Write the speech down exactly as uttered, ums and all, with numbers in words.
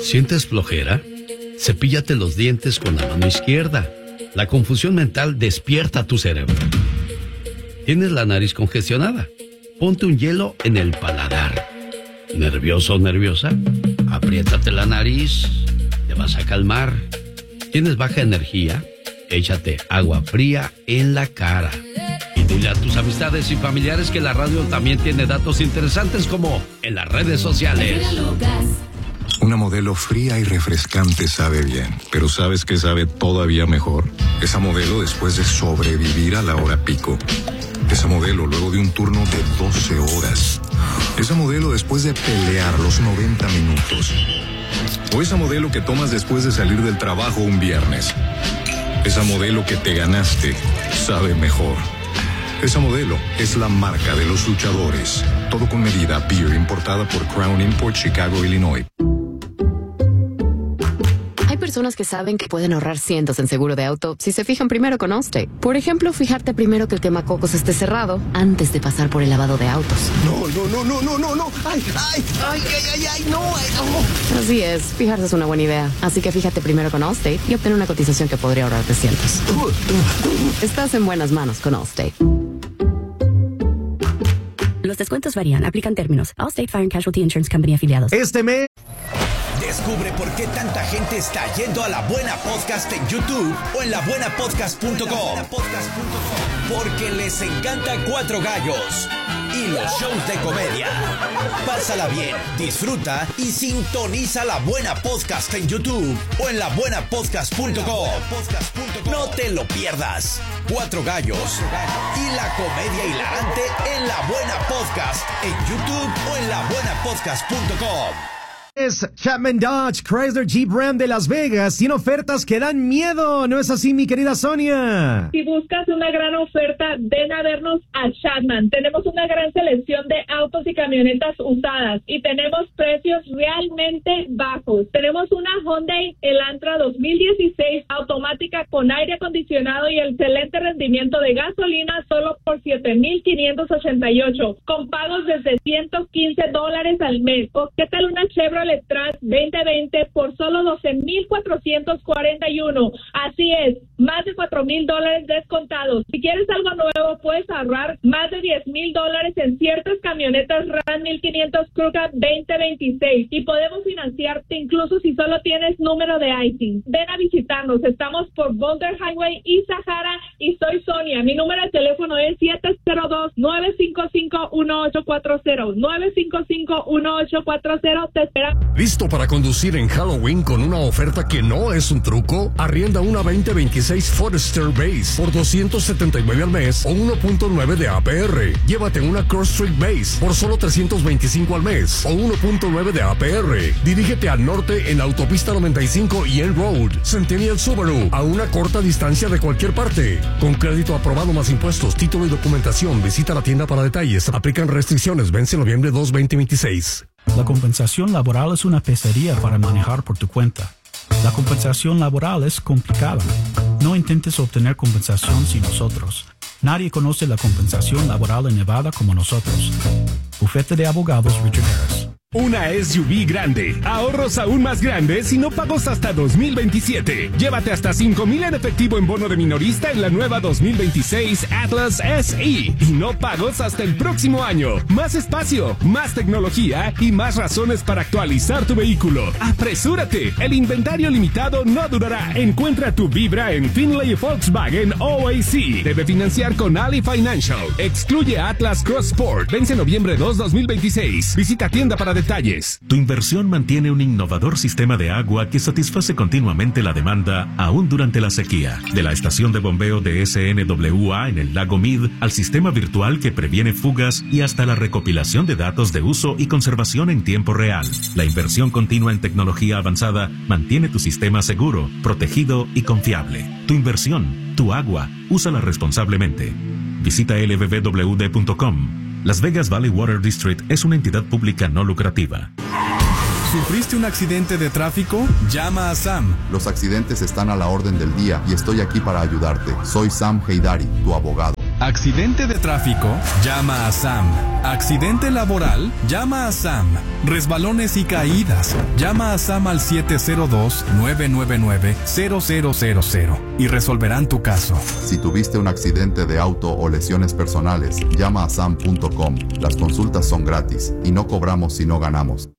¿Sientes flojera? Cepíllate los dientes con la mano izquierda. La confusión mental despierta tu cerebro. ¿Tienes la nariz congestionada? Ponte un hielo en el paladar. ¿Nervioso o nerviosa? Apriétate la nariz. Te vas a calmar. ¿Tienes baja energía? Échate agua fría en la cara. Y dile a tus amistades y familiares que la radio también tiene datos interesantes como en las redes sociales. Una Modelo fría y refrescante sabe bien, pero ¿sabes qué sabe todavía mejor? Esa Modelo después de sobrevivir a la hora pico. Esa Modelo luego de un turno de doce horas. Esa Modelo después de pelear los noventa minutos. O esa Modelo que tomas después de salir del trabajo un viernes. Esa Modelo que te ganaste sabe mejor. Esa Modelo es la marca de los luchadores. Todo con medida. Beer importada por Crown Import, Chicago, Illinois. Hay personas que saben que pueden ahorrar cientos en seguro de auto si se fijan primero con Allstate. Por ejemplo, fijarte primero que el quemacocos esté cerrado antes de pasar por el lavado de autos. No, no, no, no, no, no, no. Ay, ay, ay, ay, ay, ay, no, ay, no. Así es, fijarse es una buena idea. Así que fíjate primero con Allstate y obtén una cotización que podría ahorrarte cientos. Estás en buenas manos con Allstate. Los descuentos varían, aplican términos. Allstate Fire and Casualty Insurance Company afiliados. Este mes. Descubre por qué tanta gente está yendo a La Buena Podcast en YouTube o en la buena podcast punto com. Porque les encanta Cuatro Gallos y los shows de comedia. Pásala bien, disfruta y sintoniza La Buena Podcast en YouTube o en la buena podcast punto com. No te lo pierdas. Cuatro Gallos y la comedia hilarante en La Buena Podcast en YouTube o en la buena podcast punto com. Es Chapman Dodge Chrysler Jeep Ram de Las Vegas. Tiene ofertas que dan miedo, ¿no es así, mi querida Sonia? Si buscas una gran oferta, ven a vernos a Chapman. Tenemos una gran selección de autos y camionetas usadas y tenemos precios realmente bajos. Tenemos una Hyundai Elantra dos mil dieciséis automática con aire acondicionado y excelente rendimiento de gasolina solo por siete mil quinientos ochenta y ocho con pagos desde ciento quince dólares al mes. ¿O qué tal una Chevrolet Trans veinte veinte por solo doce mil cuatrocientos cuarenta y uno? Así es, más de cuatro mil dólares descontados. Si quieres algo nuevo, puedes ahorrar más de diez mil dólares en ciertas camionetas Ram mil quinientos Crew Cab veinte veintiséis y podemos financiarte incluso si solo tienes número de I T I N. Ven a visitarnos, estamos por Boulder Highway y Sahara y soy Sonia. Mi número de teléfono es siete cero dos, nueve cinco cinco, uno ocho cuatro cero, nueve cinco cinco, uno ocho cuatro cero. Te esperamos. ¿Listo para conducir en Halloween con una oferta que no es un truco? Arrienda una veinte veintiséis Forester Base por doscientos setenta y nueve al mes o uno punto nueve de A P R. Llévate una Cross Street Base por solo trescientos veinticinco al mes o uno punto nueve de A P R. Dirígete al norte en la autopista noventa y cinco y N Road. Centennial Subaru, a una corta distancia de cualquier parte. Con crédito aprobado más impuestos, título y documentación. Visita la tienda para detalles. Aplican restricciones. Vence noviembre dos, veinte veintiséis. La compensación laboral es una pesadilla para manejar por tu cuenta. La compensación laboral es complicada. No intentes obtener compensación sin nosotros. Nadie conoce la compensación laboral en Nevada como nosotros. Bufete de Abogados Richard Harris. Una S U V grande, ahorros aún más grandes y no pagos hasta dos mil veintisiete. Llévate hasta cinco mil en efectivo en bono de minorista en la nueva dos mil veintiséis Atlas S E y no pagos hasta el próximo año. Más espacio, más tecnología y más razones para actualizar tu vehículo. ¡Apresúrate! El inventario limitado no durará. Encuentra tu Vibra en Finlay Volkswagen O A C. Debe financiar con Ali Financial. Excluye Atlas Cross Sport. Vence noviembre dos, dos mil veintiséis. Visita tienda para detalles. Tu inversión mantiene un innovador sistema de agua que satisface continuamente la demanda, aún durante la sequía. De la estación de bombeo de S N W A en el lago Mead, al sistema virtual que previene fugas y hasta la recopilación de datos de uso y conservación en tiempo real. La inversión continua en tecnología avanzada mantiene tu sistema seguro, protegido y confiable. Tu inversión, tu agua, úsala responsablemente. Visita L B B W D punto com. Las Vegas Valley Water District es una entidad pública no lucrativa. ¿Sufriste un accidente de tráfico? Llama a Sam. Los accidentes están a la orden del día y estoy aquí para ayudarte. Soy Sam Heydari, tu abogado. Accidente de tráfico, llama a S A M. Accidente laboral, llama a S A M. Resbalones y caídas, llama a S A M al siete cero dos, nueve nueve nueve, cero cero cero cero y resolverán tu caso. Si tuviste un accidente de auto o lesiones personales, llama a S A M punto com. Las consultas son gratis y no cobramos si no ganamos.